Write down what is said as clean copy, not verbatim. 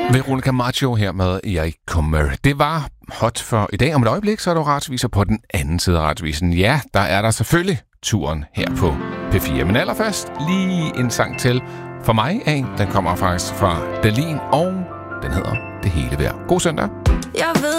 Veronica Maggio her med Jeg kommer. Det var hot for i dag. Om et øjeblik, så er der radiosviser på den anden side af radiosvisen. Ja, der er der selvfølgelig turen her på P4. Men allerførst lige en sang til for mig af. Den kommer faktisk fra Dahlin, og den hedder Det hele værd. God søndag. Jeg ved